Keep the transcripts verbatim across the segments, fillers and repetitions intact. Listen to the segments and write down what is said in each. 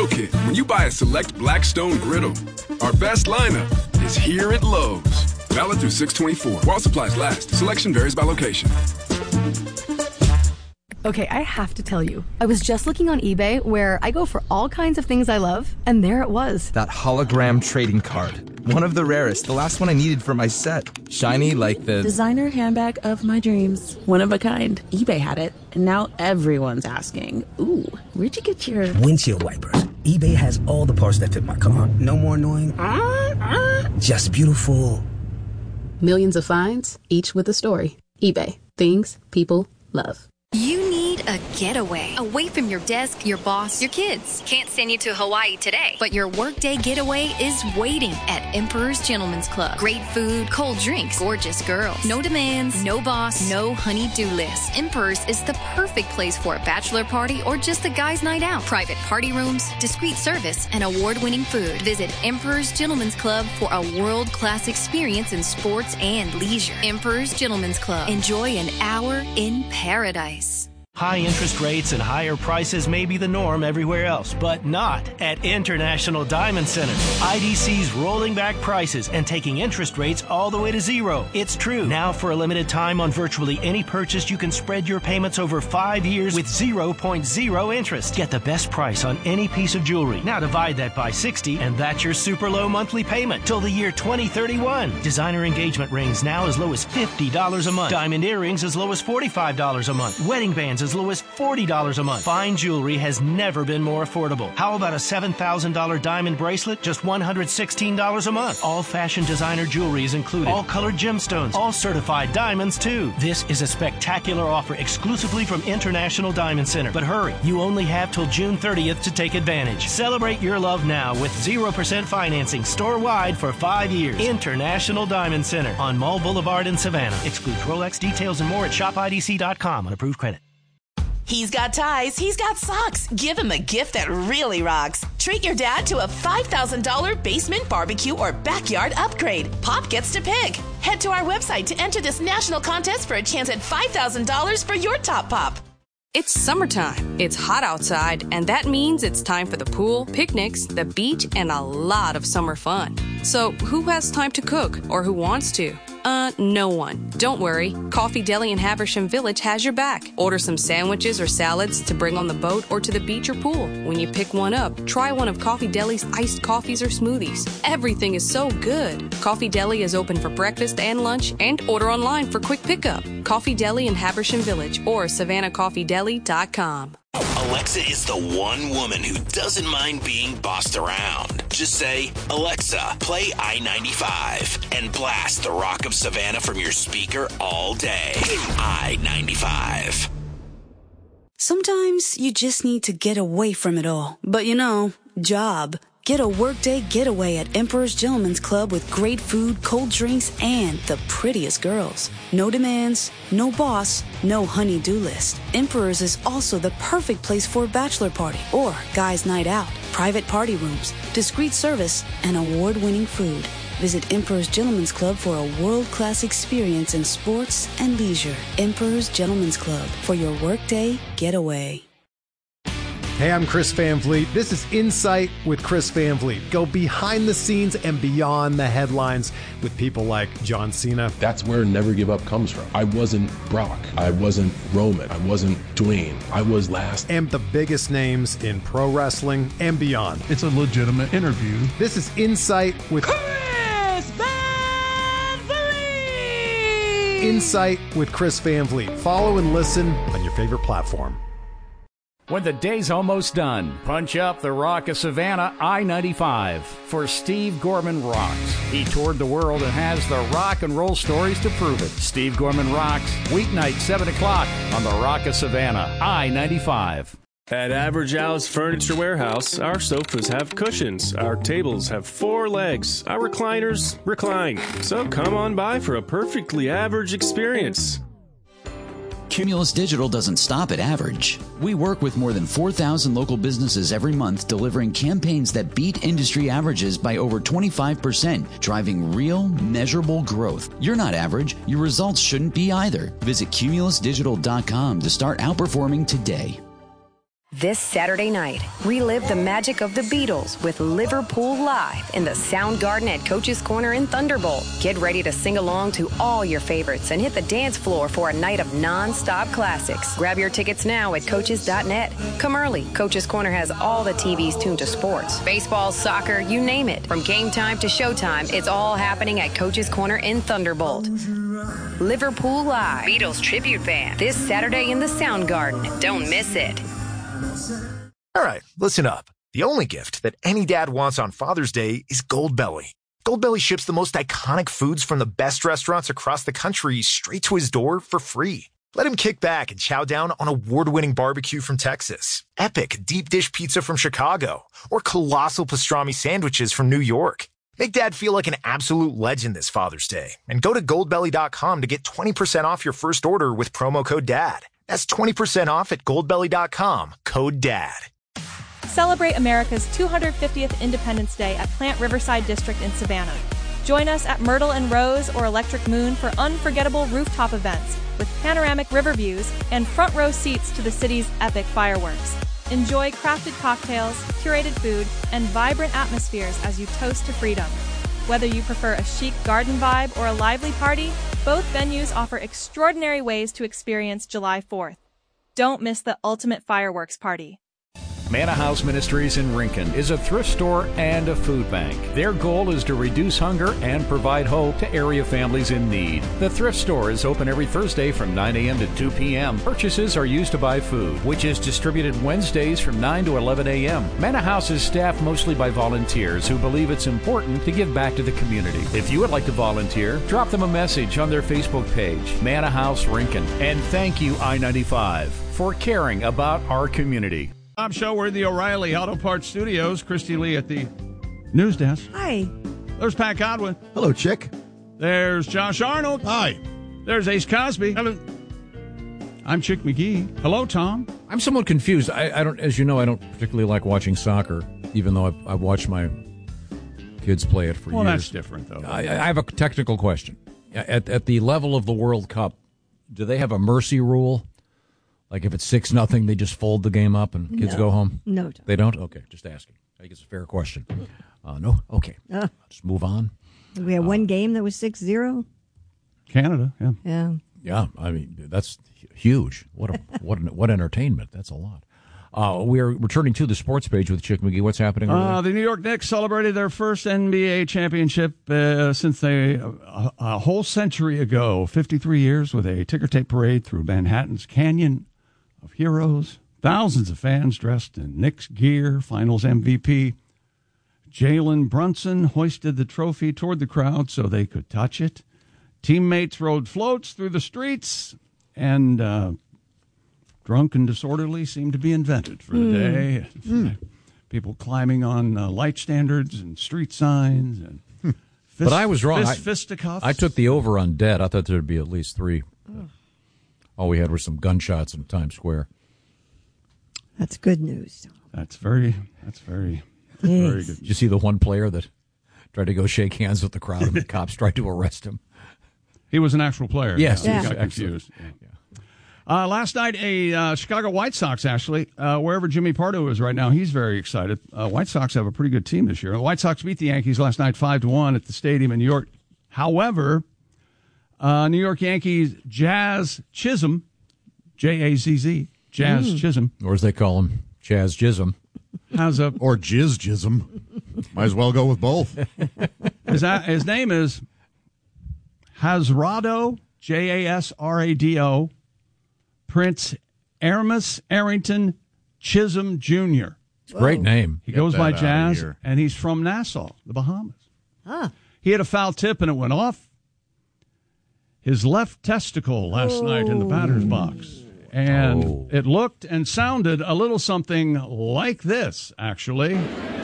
kit when you buy a select Blackstone griddle. Our best lineup is here at Lowe's. Valid through six twenty-four. While supplies last. Selection varies by location. Okay, I have to tell you, I was just looking on eBay where I go for all kinds of things I love, and there it was. That hologram trading card. One of the rarest, the last one I needed for my set. Shiny like the... designer handbag of my dreams. One of a kind. eBay had it, and now everyone's asking, ooh, where'd you get your... windshield wipers. eBay has all the parts that fit my car. No more annoying... Uh, uh, just beautiful. Millions of finds, each with a story. eBay. Things people love. You need a getaway. Away from your desk, your boss, your kids. Can't send you to Hawaii today, but your workday getaway is waiting at Emperor's Gentleman's Club. Great food, cold drinks, gorgeous girls. No demands, no boss, no honey-do list. Emperor's is the perfect place for a bachelor party or just a guy's night out. Private party rooms, discreet service, and award-winning food. Visit Emperor's Gentleman's Club for a world-class experience in sports and leisure. Emperor's Gentleman's Club. Enjoy an hour in paradise. High interest rates and higher prices may be the norm everywhere else, but not at International Diamond Center. I D C's rolling back prices and taking interest rates all the way to zero. It's true. Now for a limited time on virtually any purchase, you can spread your payments over five years with zero point zero interest. Get the best price on any piece of jewelry. Now divide that by sixty, and that's your super low monthly payment till the year twenty thirty-one. Designer engagement rings now as low as fifty dollars a month. Diamond earrings as low as forty-five dollars a month. Wedding bands as low as forty dollars a month. Fine jewelry has never been more affordable. How about a seven thousand dollars diamond bracelet? Just one hundred sixteen dollars a month. All fashion designer jewelry is included. All colored gemstones. All certified diamonds, too. This is a spectacular offer exclusively from International Diamond Center. But hurry, you only have till June thirtieth to take advantage. Celebrate your love now with zero percent financing store-wide for five years. International Diamond Center on Mall Boulevard in Savannah. Excludes Rolex. Details and more at shop I D C dot com on approved credit. He's got ties, he's got socks. Give him a gift that really rocks. Treat your dad to a five thousand dollars basement barbecue or backyard upgrade. Pop gets to pick. Head to our website to enter this national contest for a chance at five thousand dollars for your top pop. It's summertime. It's hot outside, and that means it's time for the pool, picnics, the beach, and a lot of summer fun. So who has time to cook, or who wants to? Uh, no one. Don't worry. Coffee Deli in Haversham Village has your back. Order some sandwiches or salads to bring on the boat or to the beach or pool. When you pick one up, try one of Coffee Deli's iced coffees or smoothies. Everything is so good. Coffee Deli is open for breakfast and lunch, and order online for quick pickup. Coffee Deli in Haversham Village or savannah coffee deli dot com. Alexa is the one woman who doesn't mind being bossed around. Just say, Alexa, play I ninety-five, and blast the Rock of Savannah from your speaker all day. I ninety-five. Sometimes you just need to get away from it all. But you know, job. Get a workday getaway at Emperor's Gentleman's Club with great food, cold drinks, and the prettiest girls. No demands, no boss, no honey-do list. Emperor's is also the perfect place for a bachelor party or guy's night out. Private party rooms, discreet service, and award-winning food. Visit Emperor's Gentleman's Club for a world-class experience in sports and leisure. Emperor's Gentleman's Club for your workday getaway. Hey, I'm Chris Van Vliet. This is Insight with Chris Van Vliet. Go behind the scenes and beyond the headlines with people like John Cena. That's where Never Give Up comes from. I wasn't Brock. I wasn't Roman. I wasn't Dwayne. I was last. And the biggest names in pro wrestling and beyond. It's a legitimate interview. This is Insight with Chris Van Vliet. Insight with Chris Van Vliet. Follow and listen on your favorite platform. When the day's almost done, punch up the Rock of Savannah I ninety-five for Steve Gorman Rocks. He toured the world and has the rock and roll stories to prove it. Steve Gorman Rocks, weeknight, seven o'clock on the Rock of Savannah I ninety-five. At Average Al's Furniture Warehouse, our sofas have cushions, our tables have four legs, our recliners recline. So come on by for a perfectly average experience. Cumulus Digital doesn't stop at average. We work with more than four thousand local businesses every month, delivering campaigns that beat industry averages by over twenty-five percent, driving real, measurable growth. You're not average. Your results shouldn't be either. Visit cumulus digital dot com to start outperforming today. This Saturday night, relive the magic of the Beatles with Liverpool Live in the Sound Garden at Coach's Corner in Thunderbolt. Get ready to sing along to all your favorites and hit the dance floor for a night of non-stop classics. Grab your tickets now at coaches dot net. Come early. Coach's Corner has all the T Vs tuned to sports. Baseball, soccer, you name it. From game time to showtime, it's all happening at Coach's Corner in Thunderbolt. Liverpool Live, Beatles Tribute Band, this Saturday in the Sound Garden. Don't miss it. All right, listen up. The only gift that any dad wants on Father's Day is Goldbelly. Goldbelly ships the most iconic foods from the best restaurants across the country straight to his door for free. Let him kick back and chow down on award-winning barbecue from Texas, epic deep dish pizza from Chicago, or colossal pastrami sandwiches from New York. Make Dad feel like an absolute legend this Father's Day and go to goldbelly dot com to get twenty percent off your first order with promo code DAD. That's twenty percent off at goldbelly dot com, code DAD. Celebrate America's two hundred fiftieth Independence Day at Plant Riverside District in Savannah. Join us at Myrtle and Rose or Electric Moon for unforgettable rooftop events with panoramic river views and front row seats to the city's epic fireworks. Enjoy crafted cocktails, curated food, and vibrant atmospheres as you toast to freedom. Whether you prefer a chic garden vibe or a lively party, both venues offer extraordinary ways to experience July fourth. Don't miss the ultimate fireworks party. Manna House Ministries in Rincon is a thrift store and a food bank. Their goal is to reduce hunger and provide hope to area families in need. The thrift store is open every Thursday from nine a.m. to two p.m. Purchases are used to buy food, which is distributed Wednesdays from nine to eleven a.m. Manna House is staffed mostly by volunteers who believe it's important to give back to the community. If you would like to volunteer, drop them a message on their Facebook page, Manna House Rincon. And thank you, I ninety-five, for caring about our community. Bob Show, we're in the O'Reilly Auto Parts Studios. Christy Lee at the news desk. Hi. There's Pat Godwin. Hello, Chick. There's Josh Arnold. Hi. There's Ace Cosby. Hello. I'm Chick McGee. Hello, Tom. I'm somewhat confused. I, I don't, as you know, I don't particularly like watching soccer, even though I've, I've watched my kids play it for well, years. Well, that's different, though. I, I have a technical question. At, at the level of the World Cup, do they have a mercy rule? Like if it's six nothing, they just fold the game up and kids no. go home? No. They don't? Okay, just asking. I think it's a fair question. Uh, no? Okay. Uh, just move on. We had uh, one game that was six zero. Canada, yeah. Yeah. Yeah, I mean, that's huge. What a, what an, what entertainment. That's a lot. Uh, we are returning to the sports page with Chick McGee. What's happening? Uh, the New York Knicks celebrated their first N B A championship uh, since they uh, a whole century ago, fifty-three years, with a ticker tape parade through Manhattan's Canyon of Heroes. Thousands of fans dressed in Knicks gear. Finals M V P Jalen Brunson hoisted the trophy toward the crowd so they could touch it. Teammates rode floats through the streets, and uh, drunk and disorderly seemed to be invented for the mm. day. Mm. People climbing on uh, light standards and street signs. and hmm. fist, But I was wrong. Fist, I, fisticuffs. I took the over on dead. I thought there would be at least three. Oh. All we had were some gunshots in Times Square. That's good news. That's very, that's very, yes. very good. Did you see the one player that tried to go shake hands with the crowd and the cops tried to arrest him? He was an actual player. Yes. Yeah. He got confused. Yeah. Yeah. Uh, last night, a uh, Chicago White Sox, actually, uh, wherever Jimmy Pardo is right now, he's very excited. Uh, White Sox have a pretty good team this year. The White Sox beat the Yankees last night five to one at the stadium in New York. However, uh, New York Yankees Jazz Chisholm, J A Z Z, Jazz mm. Chisholm. Or as they call him, Chaz Chisholm. Has a, or Jizz Chisholm. Might as well go with both. his, his name is Hasrado, J A S R A D O, Prince Aramis Arrington Chisholm Junior It's a great name. He Get goes by Jazz, and he's from Nassau, the Bahamas. Ah. He had a foul tip, and it went off his left testicle last oh. night in the batter's box. And oh. it looked and sounded a little something like this, actually.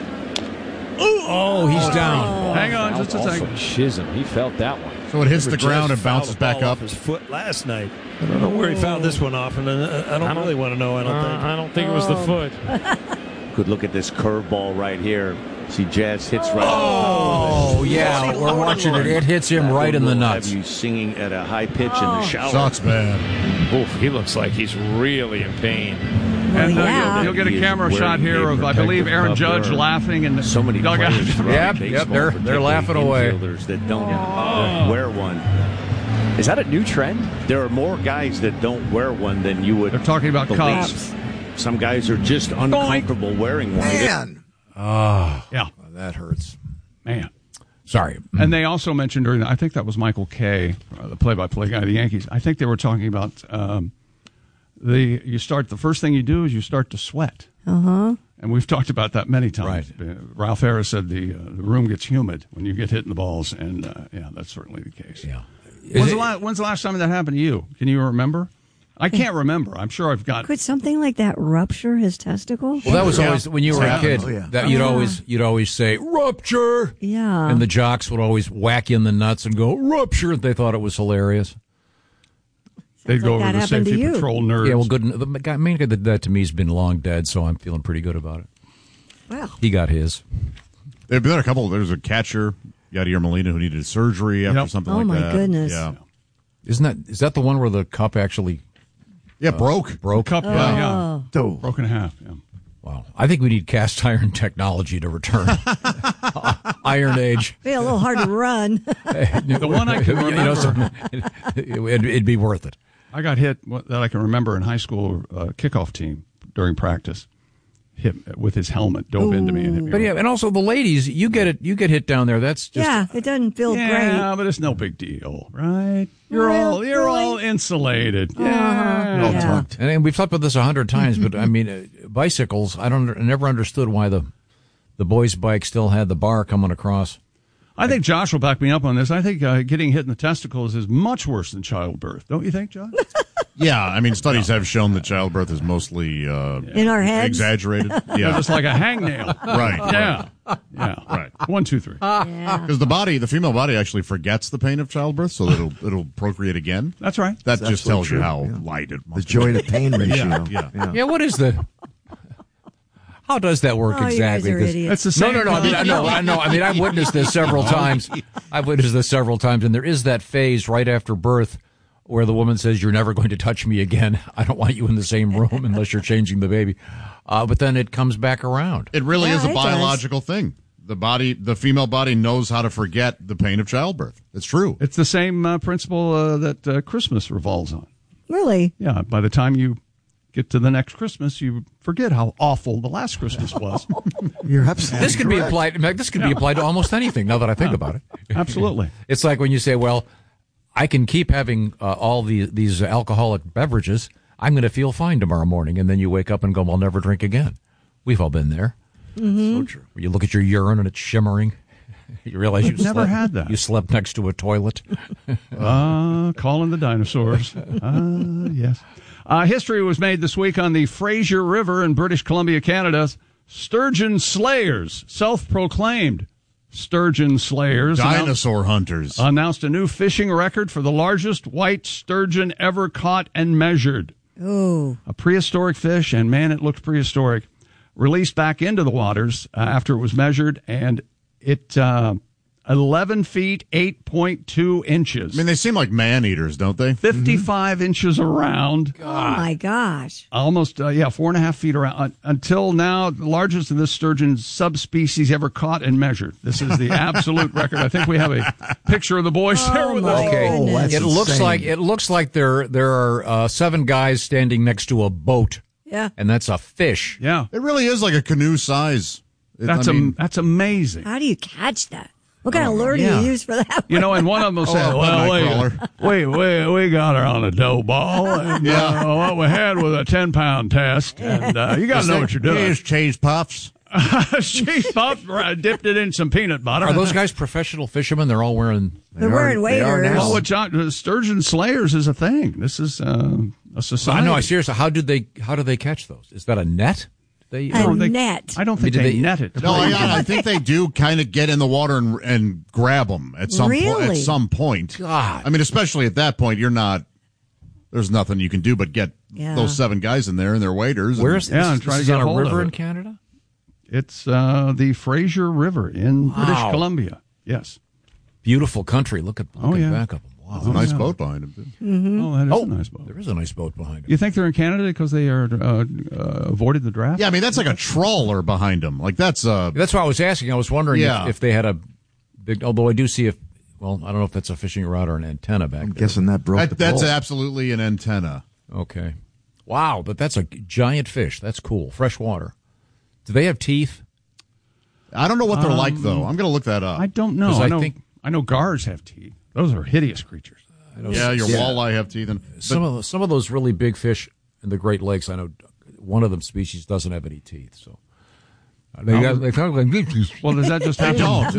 Oh, he's down. Oh. Hang on just a second. Chisholm, he felt that one. So it hits the ground and bounces back up. Off his foot last night. I don't know where he found this one off, and I don't, I don't really want to know. I don't uh, think. I don't think it was the foot. Good look at this curveball right here. See, Jazz hits right. Oh, yeah, we're watching it. It hits him right in the nuts. Have you singing at a high pitch oh. in the shower? Sucks bad. Oof, he looks like he's really in pain. And uh, yeah. you'll, you'll get a camera shot here of, I believe, Aaron Judge laughing in the so many dugout. players throughout Yep, baseball, yep, they're- they're laughing away. infielders that don't Oh. wear one. Is that a new trend? There are more guys that don't wear one than you would. They're talking about believe. Cubs. Some guys are just uncomfortable wearing one. Man. Oh, Yeah. that hurts. Man. Sorry. And they also mentioned during, I think that was Michael Kay, uh, the play-by-play guy of the Yankees. I think they were talking about um, the you start the first thing you do is you start to sweat, Uh-huh. and we've talked about that many times. Uh, Ralph Harris said the uh, the room gets humid when you get hit in the balls, and uh, yeah, that's certainly the case. Yeah. When's Is the, it- la- when's the last time that happened to you? Can you remember? I can't remember. I'm sure I've got. Could something like that rupture his testicles? Well, that was Yeah. always when you were a Yeah. kid. Oh, yeah. That you'd Ah. always you'd always say rupture, Yeah. and the jocks would always whack you in the nuts and go rupture. They thought it was hilarious. They'd go like that over to happened to safety you. patrol nerds. Yeah, well, good. The guy, main guy that did that to me has been long dead, so I'm feeling pretty good about it. Well, He got his. There've been a couple. There's a catcher, Yadier Molina, who needed surgery after Yep. something Oh, like my that. goodness. Yeah. Isn't that is that the one where the cup actually Yeah, broke. broke? Cup, Oh. yeah, yeah. Oh. Broken in half. Yeah. Wow. I think we need cast iron technology to return. Iron Age. Be a little hard to run. The one I can You know, remember. some- it'd, it'd be worth it. I got hit that I can remember in high school uh, kickoff team during practice. Hit with his helmet, dove into me and hit me. But yeah, and also the ladies, you get it. You get hit down there. That's just yeah, it doesn't feel yeah, great. but it's no big deal, right? You're Really? all you're all insulated. Yeah, Uh-huh. Yeah. And we've talked about this a hundred times, but I mean, uh, bicycles. I don't. I never understood why the the boys' bike still had the bar coming across. I think Josh will back me up on this. I think uh, getting hit in the testicles is much worse than childbirth. Don't you think, Josh? Yeah, I mean, studies have shown that childbirth is mostly uh, In our heads? exaggerated. Yeah, Yeah, just like a hangnail. Right, Yeah. Yeah. right. One, two, three. Because the body, the female body, actually forgets the pain of childbirth, so that it'll it'll procreate again. That's right. That That's just absolutely tells you true, how yeah. light it The must joy be. to pain ratio. Yeah, yeah. yeah. Yeah, what is the? How does that work Oh, you guys exactly? are This- idiots. It's the no, same. no, no. I mean, I know, I know. I mean, I've witnessed this several times. I've witnessed this several times, and there is that phase right after birth where the woman says, "You're never going to touch me again. I don't want you in the same room unless you're changing the baby." Uh, but then it comes back around. It really Yeah, is a it does. biological thing. The body, the female body, knows how to forget the pain of childbirth. It's true. It's the same uh, principle uh, that uh, Christmas revolves on. Really? Yeah. By the time you get to the next Christmas, you forget how awful the last Christmas was. You're absolutely This could be correct. applied. in fact, This could be applied to almost anything. Now that I think about it, Absolutely. It's like when you say, "Well, I can keep having uh, all the these alcoholic beverages. I'm going to feel fine tomorrow morning," and then you wake up and go, "I'll never drink again." We've all been there. Mm-hmm. So true. Where you look at your urine and it's shimmering. You realize you I've never slept, had that. You slept next to a toilet. Ah, calling the dinosaurs. Ah, yes. Uh, history was made this week on the Fraser River in British Columbia, Canada. Sturgeon slayers, self-proclaimed sturgeon slayers, Dinosaur hunters. announced a new fishing record for the largest white sturgeon ever caught and measured. Oh. A prehistoric fish, and man, it looked prehistoric. Released back into the waters uh, after it was measured, and it uh, eleven feet eight point two inches. I mean, they seem like man eaters, don't they? Fifty-five inches around. God. Oh my gosh! Almost, uh, yeah, four and a half feet around. Uh, until now, the largest of this sturgeon subspecies ever caught and measured. This is the absolute record. I think we have a picture of the boys Oh, there with us. Okay, it looks like it looks like there there are uh, seven guys standing next to a boat. Yeah. And that's a fish. Yeah. It really is like a canoe size. It- That's I mean, am- that's amazing. How do you catch that? What kind of lure do yeah. you use for that? You know, and one of them will say, Oh, a well, nightcrawler. we, we, we, we got her on a dough ball. And, Yeah. uh, what we had was a ten-pound test. And uh, you got to know what you're doing. Here's cheese puffs. Cheese puffs, uh, dipped it in some peanut butter. Are those guys professional fishermen? They're all wearing. They're wearing waders. Well, what John, uh, sturgeon slayers is a thing. This is uh, a society. I know. I seriously. How did they? How do they catch those? Is that a net? They, A No, they- net. I don't think I mean, they, did they- net it. No, I, I think they do kind of get in the water and, and grab them at some point. At Really? some point. God. I mean, especially at that point, you're not. There's nothing you can do but get Yeah. those seven guys in there and their waders. and- Where's Yeah, this? I'm trying this to is get on a a hold of river it. in Canada. It's uh, the Fraser River in British Wow. Columbia. Yes. Beautiful country. Look at look Oh, at yeah. back of them. Wow, there's a nice boat behind him, too. Mm-hmm. Oh, that is Oh, a nice boat. There is a nice boat behind him. You think they're in Canada because they are uh, uh, avoided the draft? Yeah, I mean, that's like a trawler behind him. Like, that's uh That's why I was asking. I was wondering Yeah. if, if they had a big, although I do see if, well, I don't know if that's a fishing rod or an antenna back I'm there. guessing that broke that, the that's pole. absolutely an antenna. Okay. Wow, but that's a giant fish. That's cool. Fresh water. Do they have teeth? I don't know what they're Um, like, though. I'm going to look that up. I don't know. 'Cause I, I know. think- I know gars have teeth. Those are hideous creatures. Yeah, your walleye have teeth. And, but, Some of the, some of those really big fish in the Great Lakes, I know one of them species doesn't have any teeth. So they, got, they talk like this. Well, does that just happen? don't.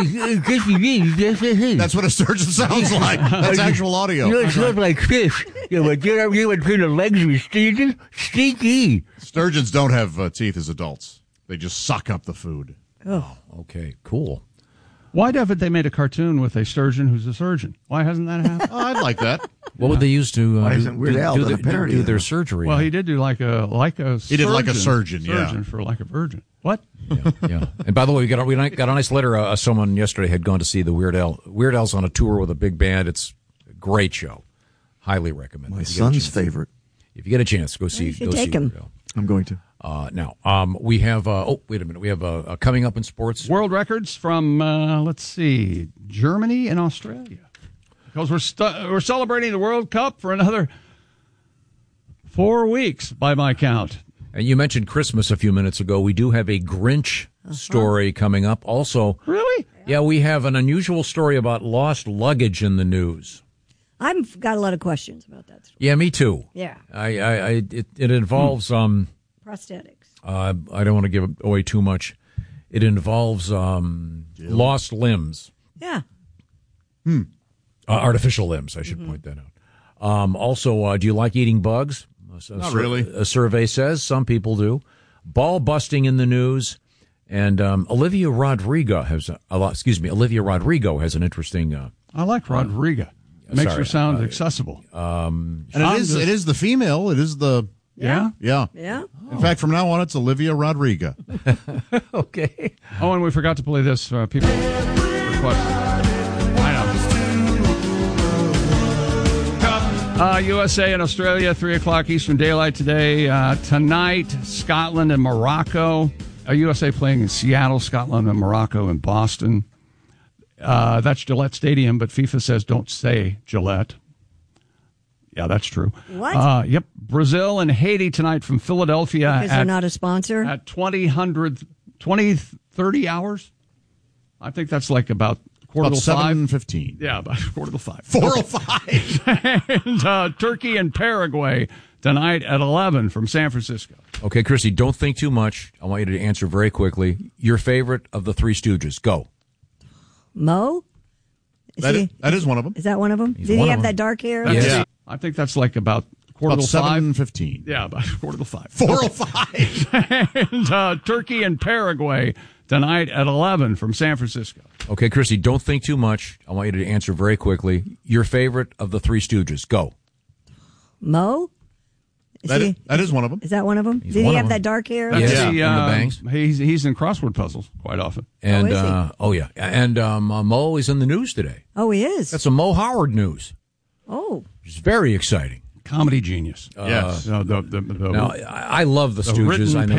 Yeah. That's what a sturgeon sounds like. That's actual audio. You know, it sounds like fish. You know, but you know, you between the legs of your sturgeon, stinky. Sturgeons don't have uh, teeth as adults. They just suck up the food. Oh, okay, cool. Why haven't they made a cartoon with a sturgeon who's a surgeon? Why hasn't that happened? Oh, I'd like that. What would they use to uh, Why do, isn't Weird do, Al do, done a the- parody do of their that? surgery? Well, he did do like a like a. He did like a surgeon, yeah. surgeon for like a virgin. What? yeah, yeah. And by the way, we got a, we got a nice letter. Uh, someone yesterday had gone to see the Weird Al. Weird Al's on a tour with a big band. It's a great show. Highly recommend. My If you get a son's chance. favorite. If you get a chance, go see. You should Go take see him. Weird Al. I'm going to. Uh, now, um, we have. Uh, oh, wait a minute. We have uh, uh, coming up in sports. World records from uh, let's see, Germany and Australia, because we're stu- we're celebrating the World Cup for another four weeks by my count. And you mentioned Christmas a few minutes ago. We do have a Grinch story coming up. Also, really? Yeah, we have an unusual story about lost luggage in the news. I've got a lot of questions about that story. Yeah, me too. Yeah. I, I, I it, it involves um. Prosthetics. Uh, I don't want to give away too much. It involves um, lost limbs. Yeah. Hmm. Uh, artificial limbs, I should Mhm. point that out. Um, also, uh, do you like eating bugs? A, Not sur- really. A survey says some people do. Ball busting in the news. And um, Olivia Rodrigo has a, a lot, excuse me, Olivia Rodrigo has an interesting. Uh, I like Rodrigo. It makes sorry, her sound uh, accessible. Um, And it is, it is the female. It is the. Yeah? Yeah. Yeah. In fact, from now on, it's Olivia Rodrigo. Okay. Oh, and we forgot to play this. Uh, people request. I know. Uh, U S A and Australia, three o'clock Eastern Daylight today. Uh, tonight, Scotland and Morocco. Uh, U S A playing in Seattle, Scotland and Morocco in Boston. Uh, that's Gillette Stadium, but FIFA says don't say Gillette. Yeah, that's true. What? Uh, yep. Brazil and Haiti tonight from Philadelphia. Because at, they're not a sponsor? At twenty, one hundred, twenty, thirty hours. I think that's like about quarter About to five. seven fifteen. Yeah, about quarter to five. four oh five. And uh, Turkey and Paraguay tonight at eleven from San Francisco. okay, Chrissy, don't think too much. I want you to answer very quickly. Your favorite of the Three Stooges. Go. Mo? Is That he- is, that is one of them. Is that one of them? He's Did one he of have them. that dark hair? That's- Yeah. I think that's like about quarter About to five. seven fifteen. Yeah, about quarter to five. four oh five. And uh, Turkey and Paraguay tonight at eleven from San Francisco. Okay, Chrissy, don't think too much. I want you to answer very quickly. Your favorite of the Three Stooges. Go. Mo? Is, That he, is, that is one of them. is that one of them? He's Did one he of have them. that dark hair? That's Yeah, the, and the uh, bangs. He's, he's in crossword puzzles quite often. And is he? uh, oh yeah, and um, uh, Mo is in the news today. Oh, he is? That's some Mo Howard news. Oh. It's very exciting. Comedy genius. Yes. Uh, the, the, the, Now, I, I love the, the Stooges. written I know